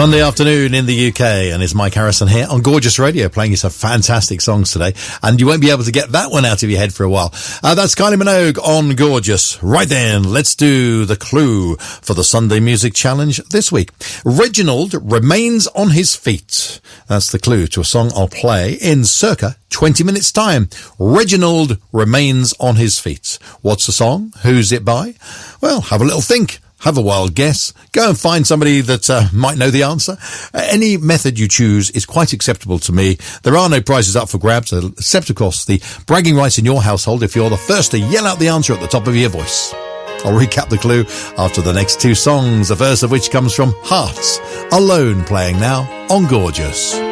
Sunday afternoon in the UK, and it's Mike Harrison here on Gorgeous Radio playing you some fantastic songs today, and you won't be able to get that one out of your head for a while. That's Kylie Minogue on Gorgeous. Right then, let's do the clue for the Sunday Music Challenge this week. Reginald remains on his feet. That's the clue to a song I'll play in circa 20 minutes time. Reginald remains on his feet. What's the song? Who's it by? Well, have a little think. Have a wild guess. Go and find somebody that might know the answer. Any method you choose is quite acceptable to me. There are no prizes up for grabs, except, of course, the bragging rights in your household if you're the first to yell out the answer at the top of your voice. I'll recap the clue after the next two songs, the first of which comes from Hearts, Alone, playing now on Gorgeous.